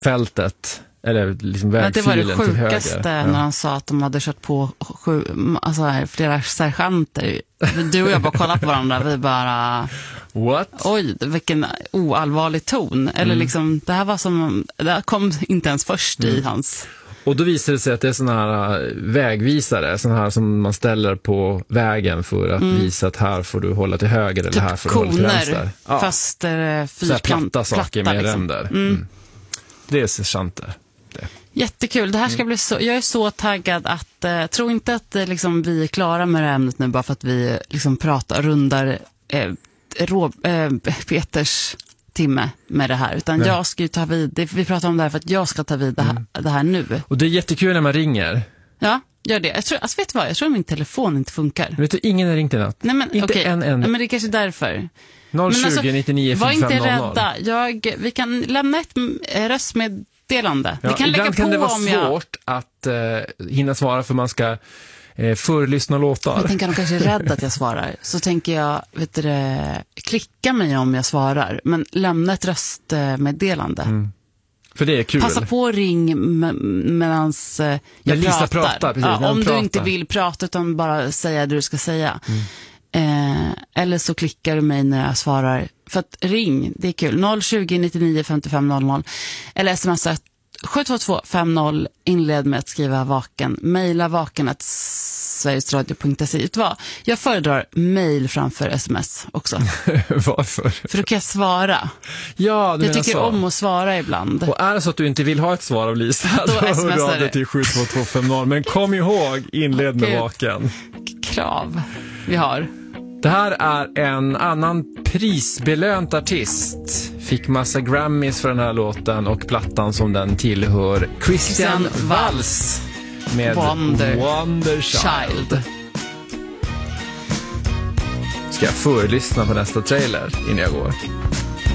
fältet. Eller liksom vägfilen till höger. Det var det sjukaste när han sa att de hade kört på flera sergeanter. Du och jag bara kollade på varandra. Vi bara... What? Oj, vilken oallvarlig ton. Eller liksom, det här kom inte ens först i hans... Och då visar det sig att det är såna här vägvisare, såna här som man ställer på vägen för att visa att här får du hålla till höger eller typ här får du hålla till vänster. Ja. Fast platta saker med liksom. ränder. Det är sergeanter. Jättekul, det här ska bli så... Jag är så taggad att... tro inte att liksom, vi är klara med det här ämnet nu bara för att vi liksom rundar Peters timme med det här. Utan jag ska ju ta vid... Vi pratar om det här för att jag ska ta vid det här nu. Och det är jättekul när man ringer. Ja, gör det. Jag tror, vet du vad? Jag tror att min telefon inte funkar. Vet du, ingen har ringt i natt. Nej, men, inte en. Nej, men det är kanske därför. 020-99-5500. Var inte rädda. Vi kan lämna ett röstmeddelande. Ja, vi kan lägga ibland kan på det vara om svårt att hinna svara för man ska förlyssna låtar. Jag tänker att de kanske är rädda att jag svarar. Så tänker jag, klicka mig om jag svarar. Men lämna ett röstmeddelande. För det är kul. Passa på att ring medan jag pratar. Precis, om du inte vill prata utan bara säga det du ska säga. Eller så klickar du mig när jag svarar. För att ring, det är kul. 020-99-5500. Eller smsa 722-50. Inled med att skriva vaken. Maila vaken@sverigesradio.se. Jag föredrar mail framför sms också. Varför? För då kan jag svara. Ja, jag tycker om att svara ibland. Och är det så att du inte vill ha ett svar av Lisa, då hör du till 72250. Men kom ihåg, inled med vaken. Krav vi har. Det här är en annan prisbelönt artist. Fick massa Grammys för den här låten och plattan som den tillhör. Christian Waltz med Wonder Child. Ska jag förlyssna på nästa trailer innan jag går?